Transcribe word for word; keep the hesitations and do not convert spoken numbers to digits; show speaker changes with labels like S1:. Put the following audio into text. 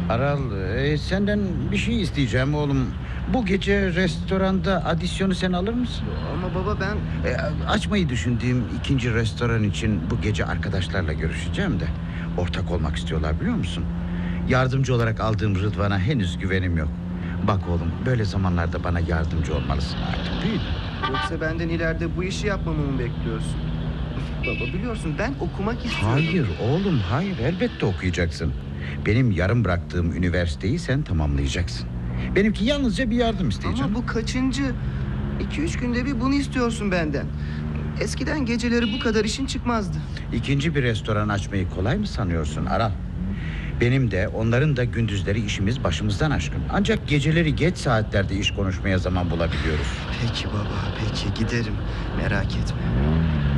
S1: Aral, e, senden bir şey isteyeceğim oğlum. Bu gece restoranda adisyonu sen alır mısın?
S2: Ama baba ben...
S1: E, açmayı düşündüğüm ikinci restoran için bu gece arkadaşlarla görüşeceğim de ortak olmak istiyorlar, biliyor musun? Yardımcı olarak aldığım Rıdvan'a henüz güvenim yok. Bak oğlum, böyle zamanlarda bana yardımcı olmalısın artık, değil mi?
S2: Yoksa benden ileride bu işi yapmamı mı bekliyorsun? Baba biliyorsun ben okumak istiyorum.
S1: Hayır oğlum, hayır, elbette okuyacaksın. Benim yarım bıraktığım üniversiteyi sen tamamlayacaksın. Benimki yalnızca bir yardım isteyeceğim.
S2: Ama bu kaçıncı? İki üç günde bir bunu istiyorsun benden. Eskiden geceleri bu kadar işin çıkmazdı.
S1: İkinci bir restoran açmayı kolay mı sanıyorsun Aral? Benim de onların da gündüzleri işimiz başımızdan aşkın. Ancak geceleri geç saatlerde iş konuşmaya zaman bulabiliyoruz.
S2: Peki baba, peki giderim. Merak etme.